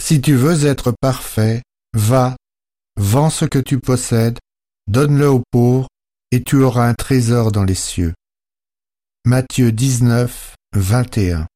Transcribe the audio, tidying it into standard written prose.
Si tu veux être parfait, va, vends ce que tu possèdes, donne-le aux pauvres, et tu auras un trésor dans les cieux. Matthieu 19, 21.